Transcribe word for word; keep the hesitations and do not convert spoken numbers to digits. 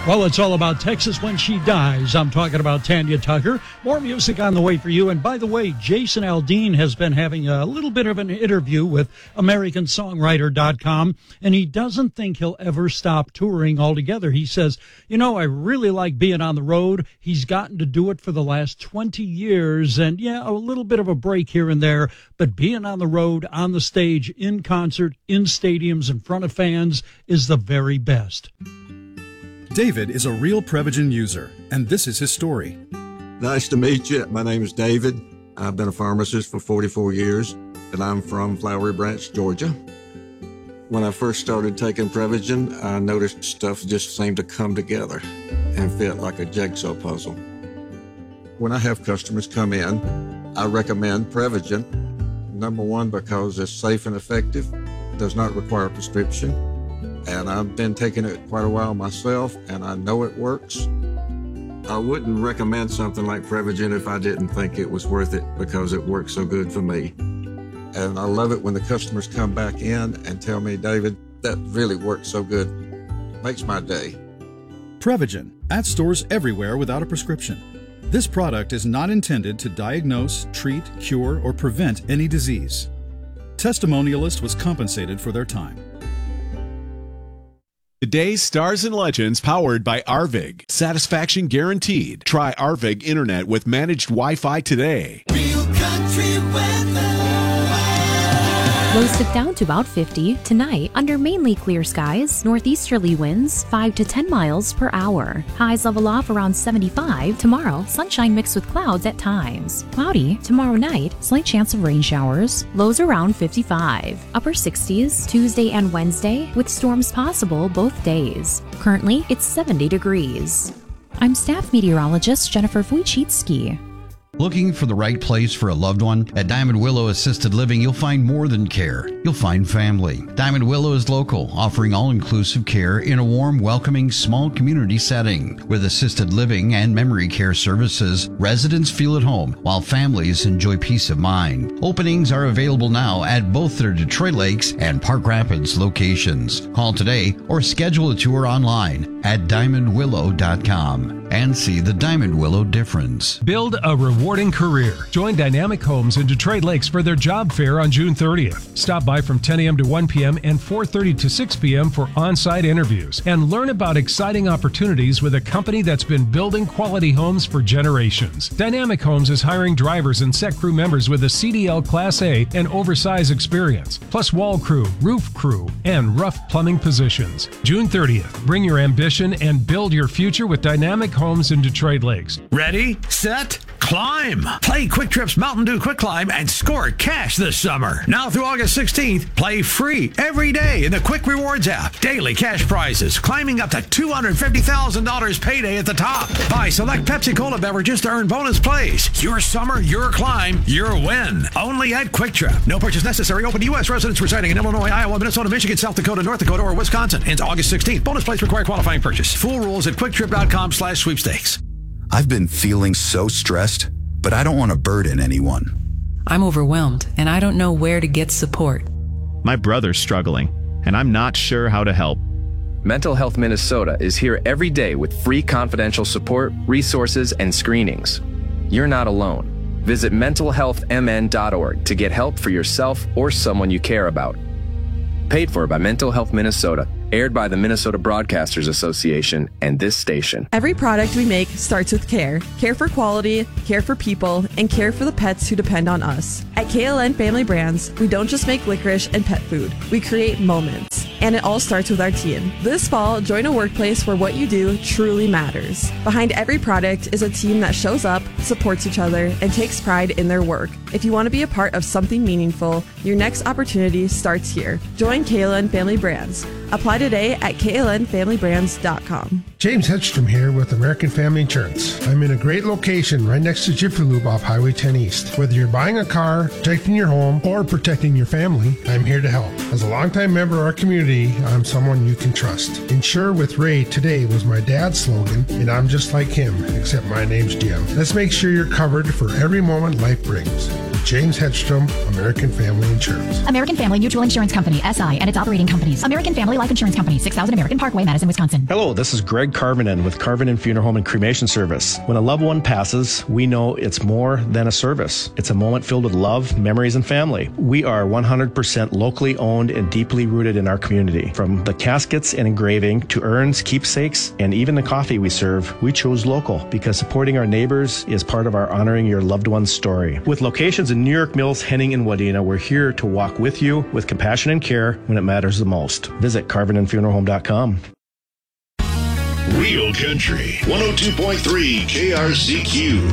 Well, it's all about Texas when she dies. I'm talking about Tanya Tucker. More music on the way for you. And by the way, Jason Aldean has been having a little bit of an interview with American Songwriter dot com, and he doesn't think he'll ever stop touring altogether. He says, you know, I really like being on the road. He's gotten to do it for the last twenty years, and yeah, a little bit of a break here and there, but being on the road, on the stage, in concert, in stadiums, in front of fans is the very best. David is a real Prevagen user, and this is his story. Nice to meet you. My name is David. I've been a pharmacist for forty-four years, and I'm from Flowery Branch, Georgia. When I first started taking Prevagen, I noticed stuff just seemed to come together and fit like a jigsaw puzzle. When I have customers come in, I recommend Prevagen. Number one, because it's safe and effective, does not require a prescription. And I've been taking it quite a while myself, and I know it works. I wouldn't recommend something like Prevagen if I didn't think it was worth it because it works so good for me. And I love it when the customers come back in and tell me, David, that really works so good. Makes my day. Prevagen, at stores everywhere without a prescription. This product is not intended to diagnose, treat, cure, or prevent any disease. Testimonialist was compensated for their time. Today's Stars and Legends powered by Arvig. Satisfaction guaranteed. Try Arvig Internet with managed Wi-Fi today. Real country weather. Lows dip down to about fifty. Tonight, under mainly clear skies, northeasterly winds five to ten miles per hour. Highs level off around seventy-five. Tomorrow, sunshine mixed with clouds at times. Cloudy. Tomorrow night, slight chance of rain showers. Lows around fifty-five. Upper sixties Tuesday and Wednesday, with storms possible both days. Currently, it's seventy degrees. I'm staff meteorologist Jennifer Wojcicki. Looking for the right place for a loved one? At Diamond Willow Assisted Living, you'll find more than care. You'll find family. Diamond Willow is local, offering all-inclusive care in a warm, welcoming, small community setting. With assisted living and memory care services, residents feel at home, while families enjoy peace of mind. Openings are available now at both their Detroit Lakes and Park Rapids locations. Call today or schedule a tour online at diamond willow dot com and see the Diamond Willow difference. Build a rewarding career. Join Dynamic Homes in Detroit Lakes for their job fair on June thirtieth. Stop by from ten a.m. to one p.m. and four thirty to six p.m. for on-site interviews and learn about exciting opportunities with a company that's been building quality homes for generations. Dynamic Homes is hiring drivers and set crew members with a C D L Class A and oversized experience, plus wall crew, roof crew, and rough plumbing positions. June thirtieth. Bring your ambition and build your future with Dynamic Homes in Detroit Lakes. Ready, set, climb. Play Quick Trip's Mountain Dew Quick Climb and score cash this summer. Now through August sixteenth, play free every day in the Quick Rewards app. Daily cash prizes, climbing up to two hundred fifty thousand dollars payday at the top. Buy select Pepsi Cola beverages to earn bonus plays. Your summer, your climb, your win. Only at Quick Trip. No purchase necessary. Open to U S residents residing in Illinois, Iowa, Minnesota, Michigan, South Dakota, North Dakota, or Wisconsin. Ends August sixteenth. Bonus plays require qualifying purchase. Full rules at quick trip dot com slash sweepstakes. I've been feeling so stressed, but I don't want to burden anyone. I'm overwhelmed, and I don't know where to get support. My brother's struggling, and I'm not sure how to help. Mental Health Minnesota is here every day with free confidential support, resources, and screenings. You're not alone. Visit mental health m n dot org to get help for yourself or someone you care about. Paid for by Mental Health Minnesota. Aired by the Minnesota Broadcasters Association and this station. Every product we make starts with care. Care for quality, care for people, and care for the pets who depend on us. At K L N Family Brands, we don't just make licorice and pet food. We create moments. And it all starts with our team. This fall, join a workplace where what you do truly matters. Behind every product is a team that shows up, supports each other, and takes pride in their work. If you want to be a part of something meaningful, your next opportunity starts here. Join K L N Family Brands. Apply today at K L N family brands dot com. James Hedstrom here with American Family Insurance. I'm in a great location right next to Jiffy Lube off Highway ten East. Whether you're buying a car, protecting your home, or protecting your family, I'm here to help. As a longtime member of our community, I'm someone you can trust. Insure with Ray today was my dad's slogan, and I'm just like him, except my name's Jim. Let's make sure you're covered for every moment life brings. with James Hedstrom, American Family Insurance. American Family Mutual Insurance Company, S I, and its operating companies. American Family Life Insurance Company, six thousand American Parkway, Madison, Wisconsin. Hello, this is Greg Carvinen with Carvinen Funeral Home and Cremation Service. When a loved one passes, we know it's more than a service. It's a moment filled with love, memories, and family. We are one hundred percent locally owned and deeply rooted in our community. From the caskets and engraving to urns, keepsakes, and even the coffee we serve, we chose local because supporting our neighbors is part of our honoring your loved one's story. With locations in New York Mills, Henning, and Wadena, we're here to walk with you with compassion and care when it matters the most. Visit carvinen funeral home dot com. Real Country one oh two point three K R C Q.